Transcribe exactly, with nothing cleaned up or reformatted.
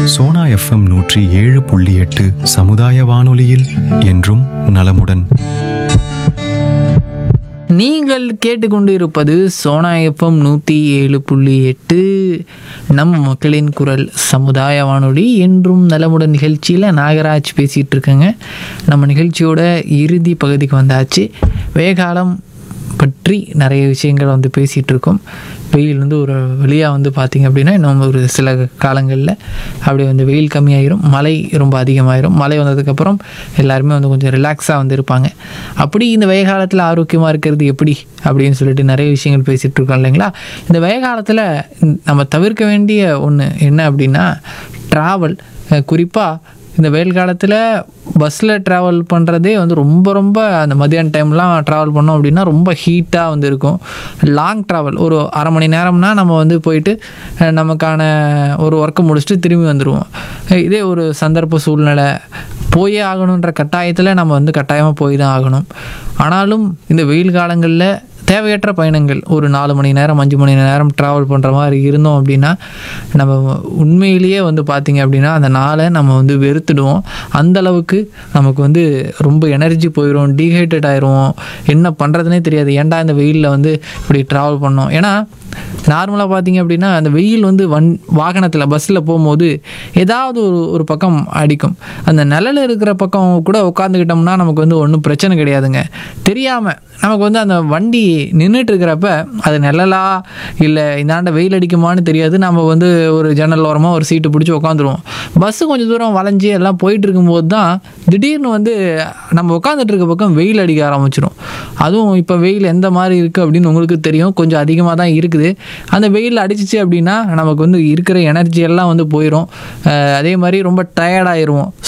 Sona FM நூற்றி ஏழு புள்ளி எட்டு சமுதாய வானொலியில் என்றும் நலமுடன். நீங்கள் கேட்டுக்கொண்டு இருப்பது சோனா எஃப்எம் நூற்றி ஏழு புள்ளி எட்டு நம்ம மக்களின் குரல் சமுதாய வானொலி என்றும் நலமுடன் நிகழ்ச்சியில் நாகராஜ் பேசிகிட்டு இருக்கேங்க. நம்ம நிகழ்ச்சியோட இறுதி பகுதிக்கு வந்தாச்சு. வேகாலம் பற்றி நிறைய விஷயங்கள் வந்து பேசிகிட்டு இருக்கோம். வெயில் வந்து ஒரு வழியாக வந்து பார்த்திங்க அப்படின்னா இன்னும் ஒரு சில காலங்களில் அப்படியே வந்து வெயில் கம்மியாயிரும், மழை ரொம்ப அதிகமாயிரும். மழை வந்ததுக்கப்புறம் எல்லாருமே வந்து கொஞ்சம் ரிலாக்ஸாக வந்து இருப்பாங்க. அப்படி இந்த வெயில் காலத்தில் ஆரோக்கியமாக இருக்கிறது எப்படி அப்படின்னு சொல்லிட்டு நிறைய விஷயங்கள் பேசிகிட்டு இருக்கோம் இல்லைங்களா. இந்த வெயில் காலத்தில் நம்ம தவிர்க்க வேண்டிய ஒன்று என்ன அப்படின்னா ட்ராவல். குறிப்பாக இந்த வெயில் காலத்தில் பஸ்ஸில் ட்ராவல் பண்ணுறதே வந்து ரொம்ப ரொம்ப அந்த மதியான டைம்லாம் ட்ராவல் பண்ணோம் அப்படின்னா ரொம்ப ஹீட்டாக வந்து இருக்கும். லாங் ட்ராவல் ஒரு அரை மணி நேரம்னா நம்ம வந்து போயிட்டு நமக்கான ஒரு ஒர்க்கை முடிச்சுட்டு திரும்பி வந்துடுவோம். இதே ஒரு சந்தர்ப்ப சூழ்நிலை போயே ஆகணுன்ற கட்டாயத்தில் நம்ம வந்து கட்டாயமாக போய் தான் ஆகணும். ஆனாலும் இந்த வெயில் காலங்களில் தேவையற்ற பயணங்கள் ஒரு நாலு மணி நேரம் அஞ்சு மணி நேரம் ட்ராவல் பண்ணுற மாதிரி இருந்தோம் அப்படின்னா நம்ம உண்மையிலேயே வந்து பார்த்திங்க அப்படின்னா அந்த நாளை நம்ம வந்து வெறுத்துடுவோம். அந்தளவுக்கு நமக்கு வந்து ரொம்ப எனர்ஜி போயிடும், டீஹைட்ரேட் ஆயிடுவோம், என்ன பண்ணுறதுனே தெரியாது. ஏன்டா இந்த வெயிலில் வந்து இப்படி ட்ராவல் பண்ணோம். ஏன்னா நார்மலாக பார்த்திங்க அப்படின்னா அந்த வெயில் வந்து வன் வாகனத்தில் பஸ்ஸில் போகும்போது ஏதாவது ஒரு ஒரு பக்கம் அடிக்கும். அந்த நிழல் இருக்கிற பக்கம் கூட உட்காந்துக்கிட்டோம்னா நமக்கு வந்து ஒன்றும் பிரச்சனை கிடையாதுங்க. தெரியாமல் நமக்கு வந்து அந்த வண்டி நின்றுட்டு இருக்கிறப்ப அது நிழலா இல்லை இந்தாண்ட வெயில் அடிக்குமான்னு தெரியாது. நம்ம வந்து ஒரு ஜன்னல் ஓரமாக ஒரு சீட்டு பிடிச்சி உட்காந்துருவோம். பஸ்ஸு கொஞ்சம் தூரம் வளைஞ்சி எல்லாம் போயிட்டு இருக்கும்போது தான் திடீர்னு வந்து நம்ம உட்காந்துட்டு இருக்க பக்கம் வெயில் அடிக்க ஆரம்பிச்சிடும். அதுவும் இப்போ வெயில் எந்த மாதிரி இருக்குது அப்படின்னு உங்களுக்கு தெரியும், கொஞ்சம் அதிகமாக தான் இருக்குது. அந்த வெயில் அடிச்சிச்சு அப்படின்னா நமக்கு வந்து இருக்கிற எனர்ஜி எல்லாம் வந்து போயிடும். அதே மாதிரி ரொம்ப டயர்டாகிடுவோம்.